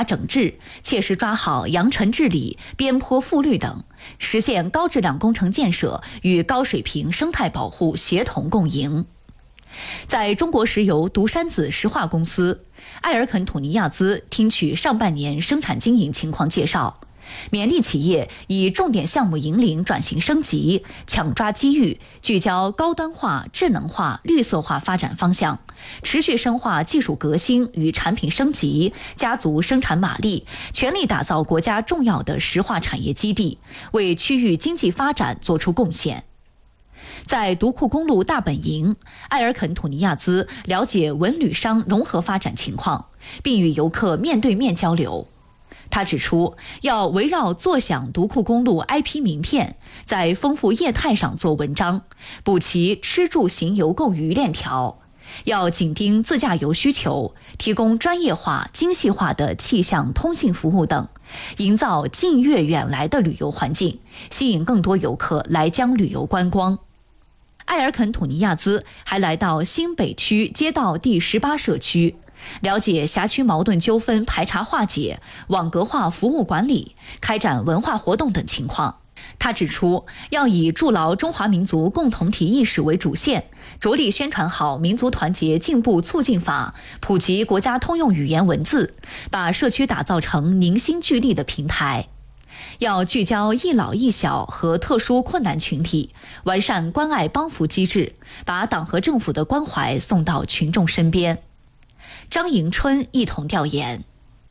整治，切实抓好扬尘治理、边坡复绿等，实现高质量工程建设与高水平生态保护协同共赢。在中国石油独山子石化公司，埃尔肯吐尼亚兹听取上半年生产经营情况介绍，勉励企业以重点项目引领转型升级，抢抓机遇，聚焦高端化、智能化、绿色化发展方向，持续深化技术革新与产品升级，加足生产马力，全力打造国家重要的石化产业基地，为区域经济发展作出贡献。在独库公路大本营，埃尔肯吐尼亚兹了解文旅商融合发展情况，并与游客面对面交流。他指出，要围绕坐享独库公路 IP 名片，在丰富业态上做文章，补齐吃住行游购鱼链条，要紧盯自驾游需求，提供专业化、精细化的气象通信服务等，营造近悦远来的旅游环境，吸引更多游客来疆旅游观光。埃尔肯吐尼亚兹还来到新北区街道第18社区，了解辖区矛盾纠纷排查化解、网格化服务管理、开展文化活动等情况。他指出，要以筑牢中华民族共同体意识为主线，着力宣传好《民族团结进步促进法》，普及国家通用语言文字，把社区打造成凝心聚力的平台。要聚焦一老一小和特殊困难群体，完善关爱帮扶机制，把党和政府的关怀送到群众身边。张迎春一同调研。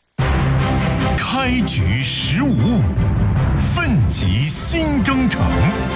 开局15五，奋起新征程。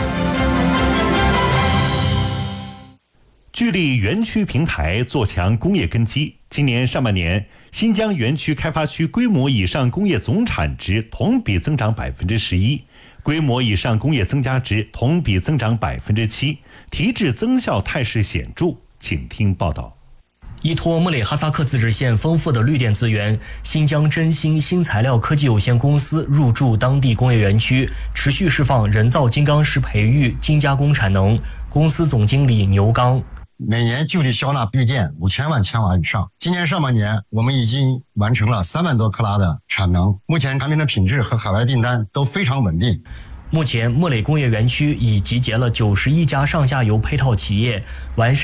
聚力园区平台，做强工业根基。今年上半年，新疆园区开发区规模以上工业总产值同比增长11%，规模以上工业增加值同比增长7%，提质增效态势显著。请听报道。 依托木垒哈萨克自治县丰富的绿电资源，新疆真新新材料科技有限公司入驻当地工业园区，持续释放人造金刚石培育、精加工产能。公司总经理牛刚： 每年就地销纳绿电5000万千瓦以上。今年上半年，我们已经完成了3万多克拉的产能。目前产品的品质和海外订单都非常稳定。 目前，木垒工业园区已集结了91家上下游配套企业，完善